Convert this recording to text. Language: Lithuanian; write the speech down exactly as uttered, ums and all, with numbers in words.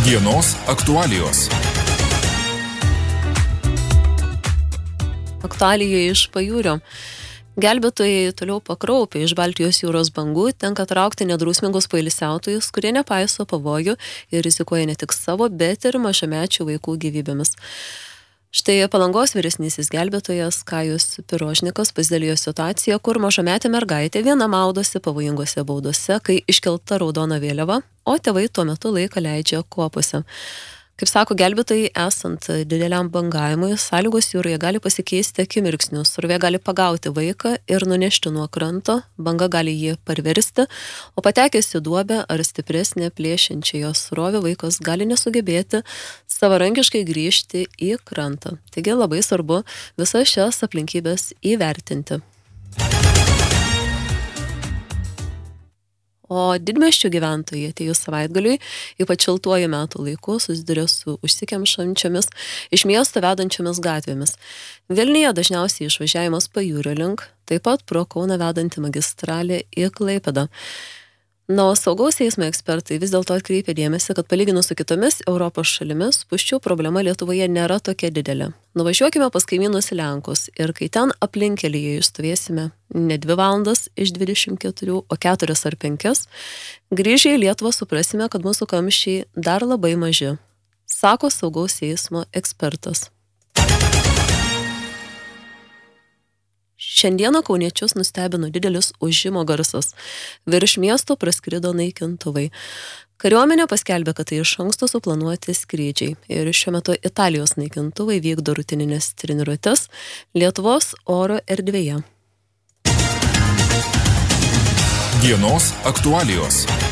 Dienos aktualijos. Aktualija iš pajūrio. Gelbėtojai toliau pakraupia iš Baltijos jūros bangų, tenka traukti nedrausmingus poilsiautojus, kurie nepaiso pavojų ir rizikuoja ne tik savo, bet ir mažamečių vaikų gyvybėmis. Štai Palangos vyresnysis gelbėtojas Kajus Pirožnikas pasidalijo situaciją, kur mažametė mergaitė viena maudosi pavojingose baudose, kai iškelta raudona vėliava, o tėvai tuo metu laiką leidžia kuopose. Kaip sako gelbėtojai, esant dideliam bangavimui, sąlygos jūroje gali pasikeisti akimirksniu, srovė gali pagauti vaiką ir nunešti nuo kranto, banga gali jį parversti, o patekęs į duobę ar stipresnė plėšiančią jos srovę, vaikas gali nesugebėti savarankiškai grįžti į krantą. Taigi labai svarbu visas šias aplinkybės įvertinti. O didmiesčių gyventojai atėjus savaitgaliui, ypač šiltuoju metų laiku, susiduria su užsikemšančiomis iš miesto vedančiomis gatvėmis. Vilniuje dažniausiai išvažiavimas pajūrio link, taip pat pro Kauną vedanti magistralė į Klaipėdą. Na, o saugaus eismo ekspertai vis dėlto atkreipia dėmesį, kad palyginus su kitomis Europos šalimis, spūsčių problema Lietuvoje nėra tokia didelė. Nuvažiuokime pas kaimynus Lenkus ir kai ten aplinkelyje išstovėsime ne dvi valandas iš dvidešimt keturių, o keturias ar penkias, grįžę į Lietuvą suprasime, kad mūsų kamščiai dar labai maži, sako saugaus eismo ekspertas. Šiandieną kauniečius nustebino didelis ūžimo garsas. Virš miesto praskrido naikintuvai. Kariuomenė paskelbė, kad tai iš anksto suplanuoti skrydžiai. Ir šiuo metu Italijos naikintuvai vykdo rutininės treniruotes Lietuvos oro erdvėje. Dienos aktualijos.